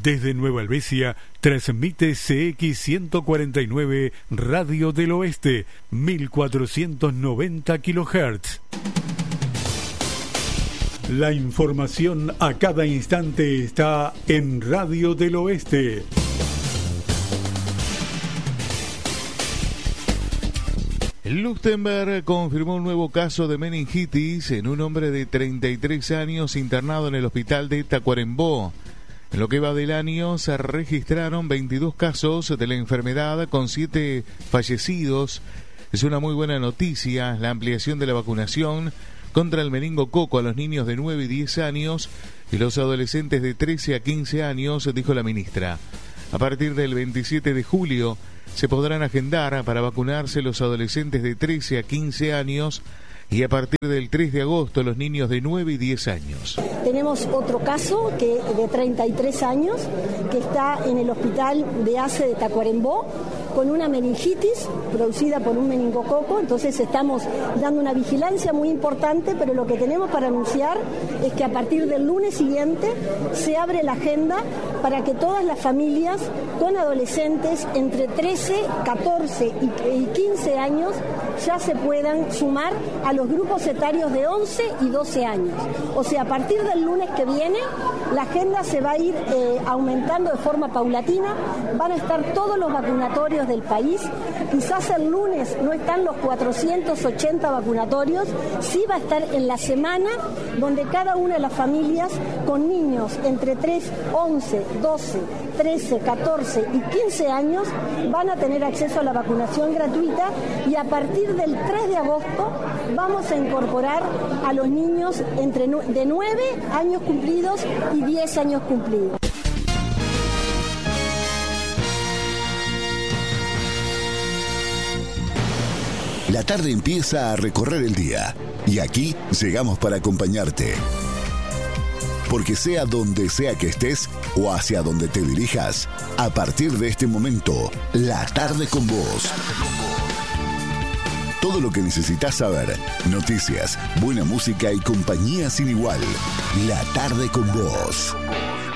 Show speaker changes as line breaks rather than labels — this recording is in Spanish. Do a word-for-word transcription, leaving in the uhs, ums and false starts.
Desde Nueva Helvecia, transmite C X ciento cuarenta y nueve Radio del Oeste, mil cuatrocientos noventa kilohertz. La información a cada instante está en Radio del Oeste.
Luftenberg confirmó un nuevo caso de meningitis en un hombre de treinta y tres años internado en el hospital de Tacuarembó. En lo que va del año se registraron veintidós casos de la enfermedad con siete fallecidos. Es una muy buena noticia la ampliación de la vacunación contra el meningococo a los niños de nueve y diez años y los adolescentes de trece a quince años, dijo la ministra. A partir del veintisiete de julio se podrán agendar para vacunarse los adolescentes de trece a quince años y a partir del tres de agosto los niños de nueve y diez años.
Tenemos otro caso que de treinta y tres años que está en el hospital de A C E de Tacuarembó con una meningitis producida por un meningococo. Entonces estamos dando una vigilancia muy importante, pero lo que tenemos para anunciar es que a partir del lunes siguiente se abre la agenda para que todas las familias con adolescentes entre trece, catorce y quince años ya se puedan sumar a los grupos etarios de once y doce años. O sea, a partir del lunes que viene, la agenda se va a ir eh, aumentando de forma paulatina. Van a estar todos los vacunatorios del país. Quizás el lunes no están los cuatrocientos ochenta vacunatorios, sí va a estar en la semana donde cada una de las familias con niños entre tres, once, doce, trece, catorce y quince años van a tener acceso a la vacunación gratuita, y a partir del tres de agosto vamos a incorporar a los niños entre de nueve años cumplidos y diez años cumplidos.
La tarde empieza a recorrer el día y aquí llegamos para acompañarte. Porque sea donde sea que estés o hacia donde te dirijas, a partir de este momento, La Tarde con Vos. Todo lo que necesitas saber, noticias, buena música y compañía sin igual. La Tarde con Vos.